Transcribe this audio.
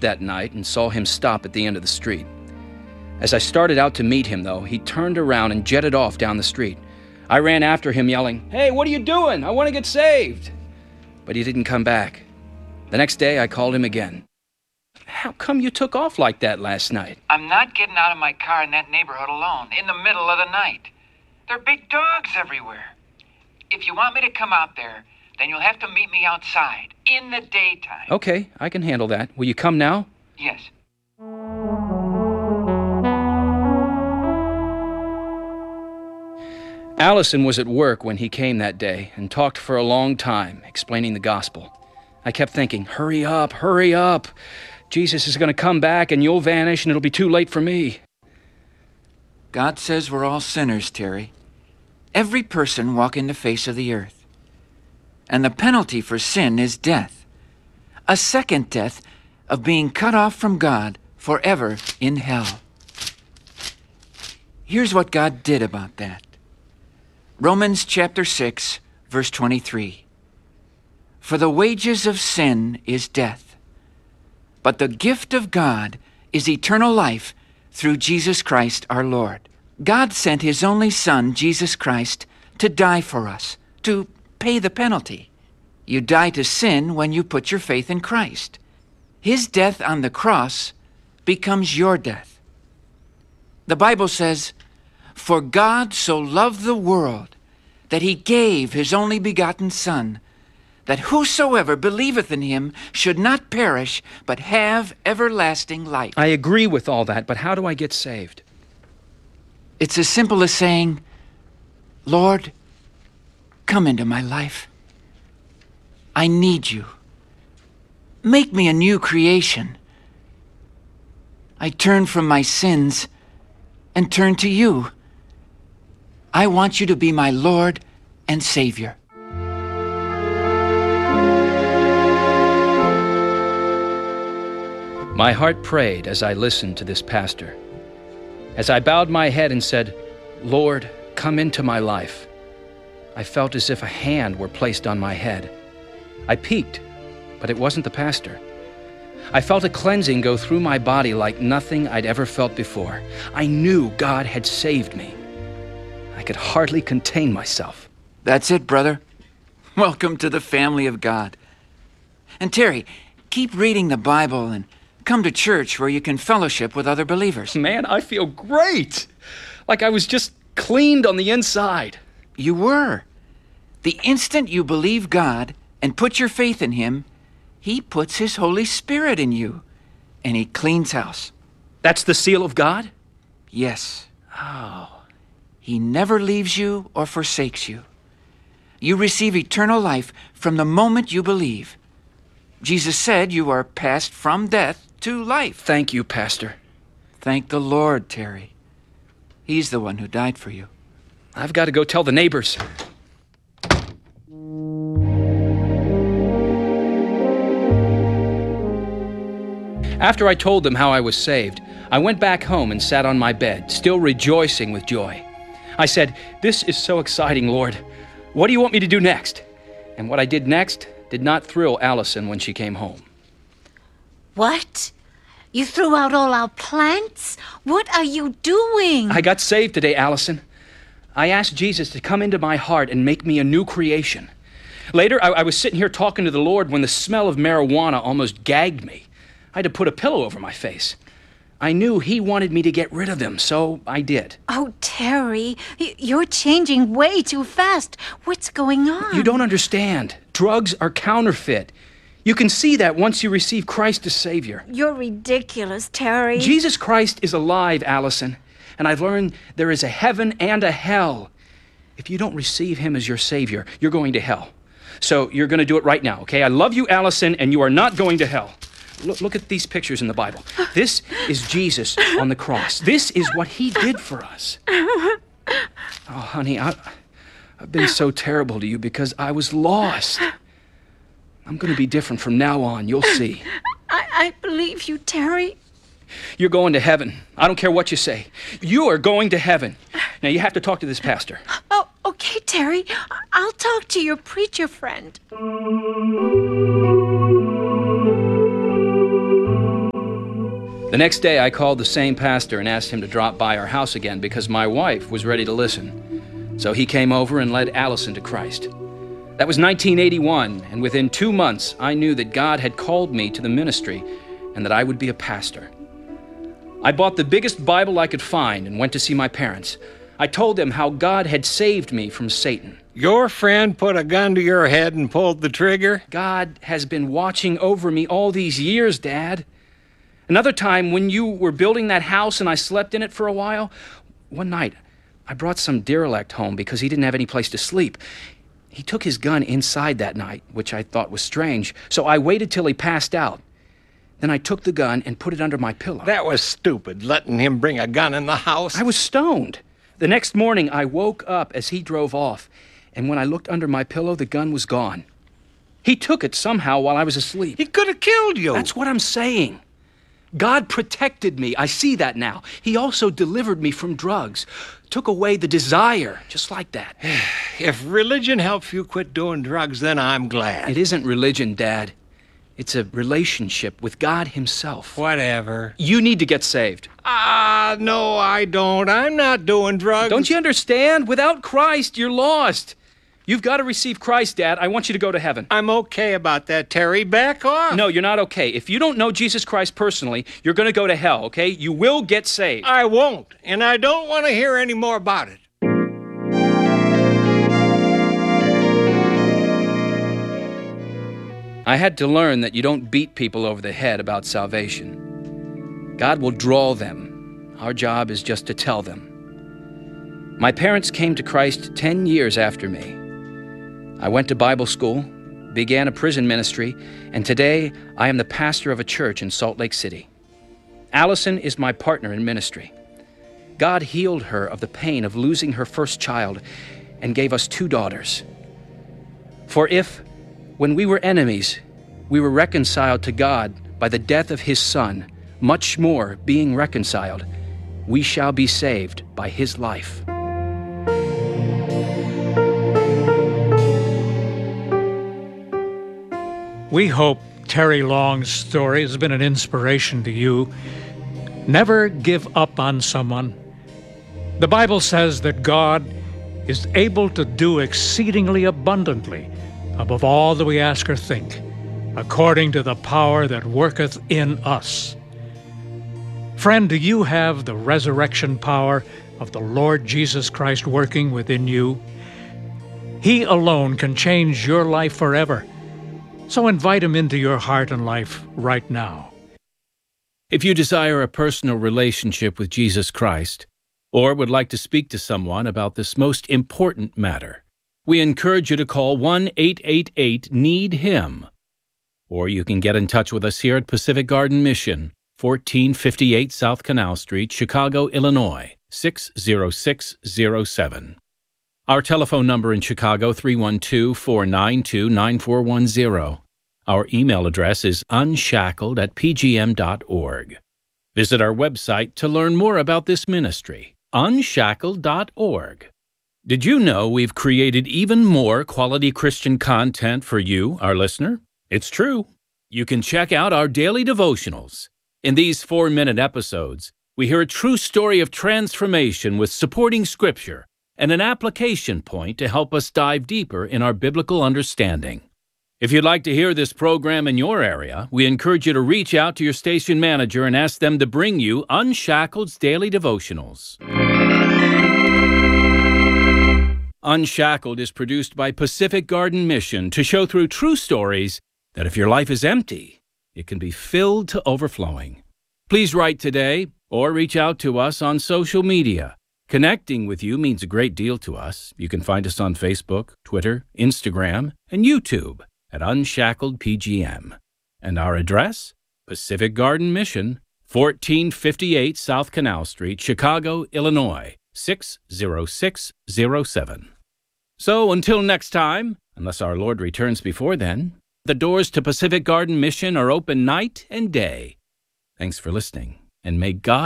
that night and saw him stop at the end of the street. As I started out to meet him, though, he turned around and jetted off down the street. I ran after him yelling, "Hey, what are you doing? I want to get saved." But he didn't come back. The next day, I called him again. "How come you took off like that last night?" I'm not getting out of my car in that neighborhood alone, in the middle of the night. There are big dogs everywhere. If you want me to come out there, then you'll have to meet me outside, in the daytime. Okay, I can handle that. Will you come now? Yes. Allison was at work when he came that day and talked for a long time, explaining the gospel. I kept thinking, hurry up, hurry up. Jesus is going to come back and you'll vanish and it'll be too late for me. God says we're all sinners, Terry. Every person walking the face of the earth. And the penalty for sin is death. A second death of being cut off from God forever in hell. Here's what God did about that. Romans chapter 6, verse 23. For the wages of sin is death, but the gift of God is eternal life through Jesus Christ our Lord. God sent his only Son, Jesus Christ, to die for us, to pay the penalty. You die to sin when you put your faith in Christ. His death on the cross becomes your death. The Bible says, "For God so loved the world that he gave his only begotten Son, that whosoever believeth in him should not perish, but have everlasting life." I agree with all that, but how do I get saved? It's as simple as saying, "Lord, come into my life. I need you. Make me a new creation. I turn from my sins and turn to you. I want you to be my Lord and Savior." My heart prayed as I listened to this pastor. As I bowed my head and said, "Lord, come into my life," I felt as if a hand were placed on my head. I peeked, but it wasn't the pastor. I felt a cleansing go through my body like nothing I'd ever felt before. I knew God had saved me. I could hardly contain myself. That's it, brother. Welcome to the family of God. And Terry, keep reading the Bible and come to church where you can fellowship with other believers. Man, I feel great. Like I was just cleaned on the inside. You were. The instant you believe God and put your faith in him, he puts his Holy Spirit in you, and he cleans house. That's the seal of God? Yes. Oh. He never leaves you or forsakes you. You receive eternal life from the moment you believe. Jesus said you are passed from death to life. Thank you, Pastor. Thank the Lord, Terry. He's the one who died for you. I've got to go tell the neighbors. After I told them how I was saved, I went back home and sat on my bed, still rejoicing with joy. I said, "This is so exciting, Lord. What do you want me to do next?" And what I did next did not thrill Allison when she came home. What? You threw out all our plants? What are you doing? I got saved today, Allison. I asked Jesus to come into my heart and make me a new creation. Later, I was sitting here talking to the Lord when the smell of marijuana almost gagged me. I had to put a pillow over my face. I knew he wanted me to get rid of them, so I did. Oh, Terry, you're changing way too fast. What's going on? You don't understand. Drugs are counterfeit. You can see that once you receive Christ as Savior. You're ridiculous, Terry. Jesus Christ is alive, Allison, and I've learned there is a heaven and a hell. If you don't receive him as your Savior, you're going to hell. So you're going to do it right now, okay? I love you, Allison, and you are not going to hell. Look at these pictures in the Bible. This is Jesus on the cross. This is what he did for us. Oh, honey, I've been so terrible to you because I was lost. I'm going to be different from now on. You'll see. I believe you, Terry. You're going to heaven. I don't care what you say. You are going to heaven. Now, you have to talk to this pastor. Oh, okay, Terry. I'll talk to your preacher friend. The next day, I called the same pastor and asked him to drop by our house again because my wife was ready to listen. So he came over and led Allison to Christ. That was 1981, and within 2 months, I knew that God had called me to the ministry and that I would be a pastor. I bought the biggest Bible I could find and went to see my parents. I told them how God had saved me from Satan. Your friend put a gun to your head and pulled the trigger? God has been watching over me all these years, Dad. Another time, when you were building that house and I slept in it for a while, one night, I brought some derelict home because he didn't have any place to sleep. He took his gun inside that night, which I thought was strange, so I waited till he passed out. Then I took the gun and put it under my pillow. That was stupid, letting him bring a gun in the house. I was stoned. The next morning, I woke up as he drove off, and when I looked under my pillow, the gun was gone. He took it somehow while I was asleep. He could have killed you. That's what I'm saying. God protected me. I see that now. He also delivered me from drugs, took away the desire, just like that. If religion helps you quit doing drugs, then I'm glad. It isn't religion, Dad. It's a relationship with God himself. Whatever. You need to get saved. No, I don't. I'm not doing drugs. Don't you understand? Without Christ, you're lost. You've got to receive Christ, Dad. I want you to go to heaven. I'm okay about that, Terry. Back off. No, you're not okay. If you don't know Jesus Christ personally, you're going to go to hell, okay? You will get saved. I won't, and I don't want to hear any more about it. I had to learn that you don't beat people over the head about salvation. God will draw them. Our job is just to tell them. My parents came to Christ 10 years after me. I went to Bible school, began a prison ministry, and today I am the pastor of a church in Salt Lake City. Allison is my partner in ministry. God healed her of the pain of losing her first child and gave us 2 daughters. For if, when we were enemies, we were reconciled to God by the death of his Son, much more, being reconciled, we shall be saved by his life. We hope Terry Long's story has been an inspiration to you. Never give up on someone. The Bible says that God is able to do exceedingly abundantly above all that we ask or think, according to the power that worketh in us. Friend, do you have the resurrection power of the Lord Jesus Christ working within you? He alone can change your life forever. So invite him into your heart and life right now. If you desire a personal relationship with Jesus Christ, or would like to speak to someone about this most important matter, we encourage you to call 1-888-NEED-HIM. Or you can get in touch with us here at Pacific Garden Mission, 1458 South Canal Street, Chicago, Illinois, 60607. Our telephone number in Chicago, 312-492-9410. Our email address is unshackled@pgm.org. Visit our website to learn more about this ministry, unshackled.org. Did you know we've created even more quality Christian content for you, our listener? It's true. You can check out our daily devotionals. In these 4-minute episodes, we hear a true story of transformation with supporting scripture and an application point to help us dive deeper in our biblical understanding. If you'd like to hear this program in your area, we encourage you to reach out to your station manager and ask them to bring you Unshackled's Daily Devotionals. Unshackled is produced by Pacific Garden Mission to show through true stories that if your life is empty, it can be filled to overflowing. Please write today or reach out to us on social media. Connecting with you means a great deal to us. You can find us on Facebook, Twitter, Instagram, and YouTube at Unshackled PGM. And our address? Pacific Garden Mission, 1458 South Canal Street, Chicago, Illinois, 60607. So until next time, unless our Lord returns before then, the doors to Pacific Garden Mission are open night and day. Thanks for listening, and may God